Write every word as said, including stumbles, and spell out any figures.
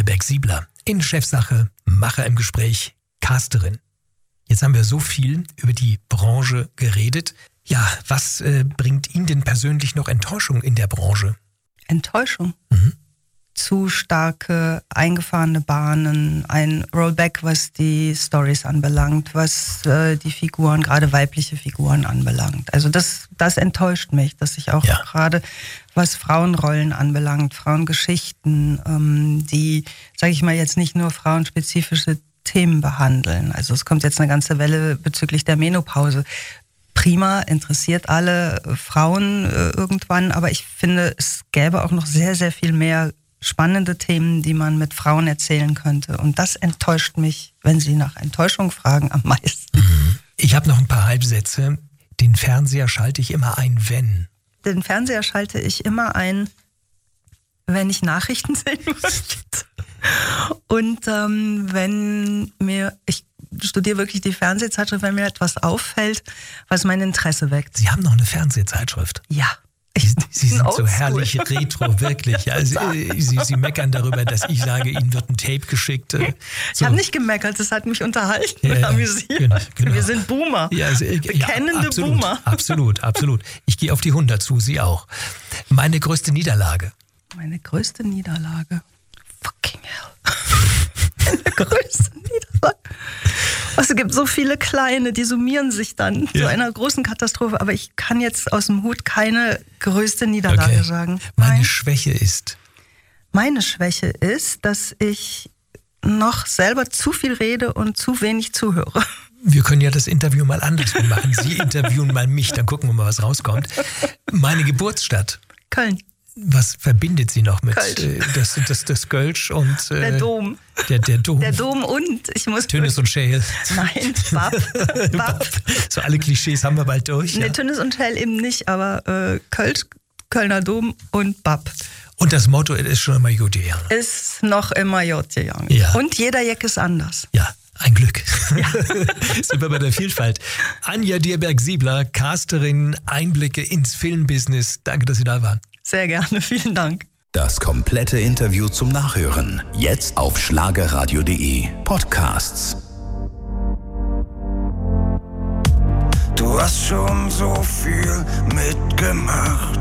Dierberg-Siebler. In Chefsache, Macher im Gespräch, Casterin. Jetzt haben wir so viel über die Branche geredet. Ja, was äh, bringt Ihnen denn persönlich noch Enttäuschung in der Branche? Enttäuschung? Mhm. Zu starke eingefahrene Bahnen, ein Rollback, was die Storys anbelangt, was äh, die Figuren, gerade weibliche Figuren anbelangt. Also das, das enttäuscht mich, dass ich auch Ja. gerade, was Frauenrollen anbelangt, Frauengeschichten, ähm, die, sage ich mal, jetzt nicht nur frauenspezifische Themen behandeln. Also es kommt jetzt eine ganze Welle bezüglich der Menopause. Prima, interessiert alle Frauen äh, irgendwann, aber ich finde, es gäbe auch noch sehr, sehr viel mehr spannende Themen, die man mit Frauen erzählen könnte. Und das enttäuscht mich, wenn Sie nach Enttäuschung fragen, am meisten. Mhm. Ich habe noch ein paar Halbsätze. Den Fernseher schalte ich immer ein, wenn. Den Fernseher schalte ich immer ein, wenn ich Nachrichten sehen möchte. Und ähm, wenn mir, ich studiere wirklich die Fernsehzeitschrift, wenn mir etwas auffällt, was mein Interesse weckt. Sie haben noch eine Fernsehzeitschrift. Ja. Sie, Sie sind so Oldschool. herrlich retro, wirklich. Also, Sie, Sie meckern darüber, dass ich sage, Ihnen wird ein Tape geschickt. So. Ich habe nicht gemeckert, das hat mich unterhalten Ja, und ja, amüsiert. genau, genau. Wir sind Boomer. Ja, also, äh, ja, Bekennende absolut, Boomer. Absolut, absolut. Ich gehe auf die hundert zu, Sie auch. Meine größte Niederlage. Meine größte Niederlage. Fucking hell. Meine größte Niederlage. Also, es gibt so viele kleine, die summieren sich dann Ja. zu einer großen Katastrophe. Aber ich kann jetzt aus dem Hut keine größte Niederlage Okay. sagen. Meine Nein. Schwäche ist. Meine Schwäche ist, dass ich noch selber zu viel rede und zu wenig zuhöre. Wir können ja das Interview mal andersrum machen. Sie interviewen mal mich, dann gucken wir mal, was rauskommt. Meine Geburtsstadt. Köln. Was verbindet Sie noch mit Kölsch. äh, das, das, das Kölsch und äh, Der Dom. Der, der Dom. Der Dom und ich muss. Tönnes und Schäl. Nein, Bab. Bab. So alle Klischees haben wir bald durch. Nee, Ja. Tönnes und Schäl eben nicht, aber äh, Kölsch, Kölner Dom und Bab Und das Motto ist schon immer gut gegangen. ist noch immer J gegangen. Ja. Und jeder Jack ist anders. Ja, ein Glück. Ja. Sind wir bei der Vielfalt. Anja Dierberg-Siebler, Casterin, Einblicke ins Filmbusiness. Danke, dass Sie da waren. Sehr gerne, vielen Dank. Das komplette Interview zum Nachhören. Jetzt auf schlagerradio punkt de Podcasts. Du hast schon so viel mitgemacht.